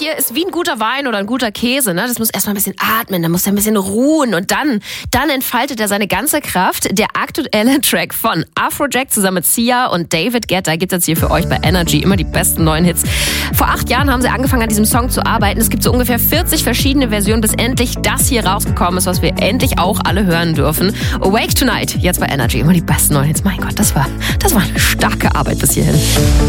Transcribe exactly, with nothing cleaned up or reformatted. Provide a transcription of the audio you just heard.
Neue ist wie ein guter Wein oder ein guter Käse. Ne? Das muss erstmal ein bisschen atmen, dann muss er ein bisschen ruhen und dann, dann entfaltet er seine ganze Kraft. Der aktuelle Track von Afrojack zusammen mit Sia und David Guetta gibt es jetzt hier für euch bei Energy. Immer die besten neuen Hits. Vor acht Jahren haben sie angefangen, an diesem Song zu arbeiten. Es gibt so ungefähr vierzig verschiedene Versionen, bis endlich das hier rausgekommen ist, was wir endlich auch alle hören dürfen. Awake Tonight, jetzt bei Energy. Immer die besten neuen Hits. Mein Gott, das war, das war eine starke Arbeit bis hierhin.